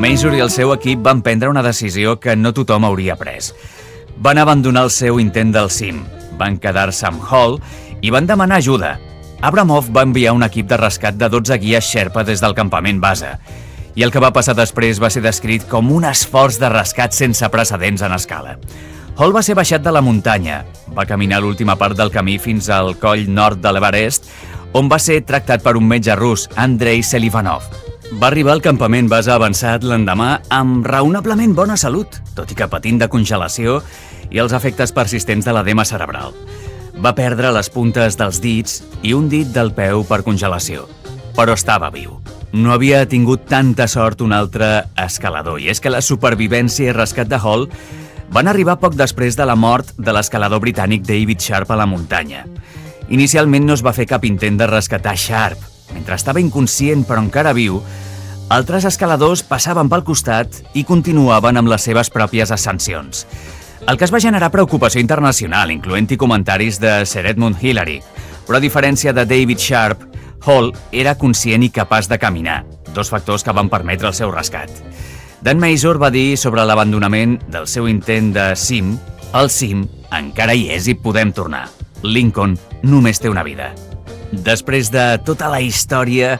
Mazur i el seu equip van prendre una decisió que no tothom hauria pres. Van abandonar el seu intent del cim, van quedar-se amb Hall i van demanar ajuda. Abramov va enviar un equip de rescat de 12 guies Sherpa des del campament base, i el que va passar després va ser descrit com un esforç de rescat sense precedents en escala. Hall va ser baixat de la muntanya, va caminar l'última part del camí fins al coll nord de l'Everest, on va ser tractat per un metge rus, Andrei Selivanov. Va arribar al campament base avançat l'endemà amb raonablement bona salut, tot i que patint de congelació i els efectes persistents de l'edema cerebral. Va perdre les puntes dels dits i un dit del peu per congelació, però estava viu. No havia tingut tanta sort un altre escalador, i és que la supervivència i rescat de Hall van arribar poc després de la mort de l'escalador britànic David Sharp a la muntanya. Inicialment no es va fer cap intent de rescatar Sharp. Mentre estava inconscient però encara viu, altres escaladors passaven pel costat i continuaven amb les seves pròpies ascensions. El que es va generar preocupació internacional, incloent-hi comentaris de Sir Edmund Hillary, però a diferència de David Sharp, Hall era conscient i capaç de caminar, dos factors que van permetre el seu rescat. Dan Mazur va dir sobre l'abandonament del seu intent de cim: "El cim encara hi és i podem tornar. Lincoln només té una vida." Després de tota la història,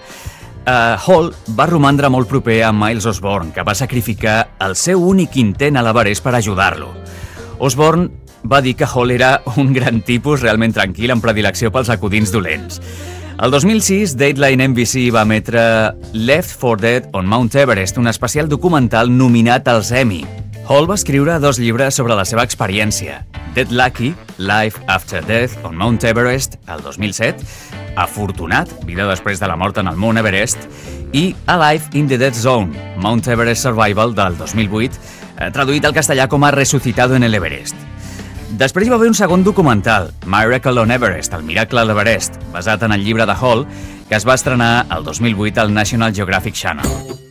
Hall va romandre molt proper a Miles Osborne, que va sacrificar el seu únic intent a l'Everest per ajudar-lo. Osborne va dir que Hall era un gran tipus realment tranquil amb predilecció pels acudits dolents. El 2006, Dateline NBC va emetre Left for Dead on Mount Everest, un especial documental nominat als Emmy. Hall va escriure 2 llibres sobre la seva experiència: Dead Lucky, Life After Death on Mount Everest, el 2007, Afortunat, vida després de la mort en el Mount Everest, i Alive in the Dead Zone, Mount Everest Survival, del 2008, traduït al castellà com a Resucitado en el Everest. Després hi va haver un segon documental, Miracle on Everest, el miracle a l'Everest, basat en el llibre de Hall, que es va estrenar el 2008 al National Geographic Channel.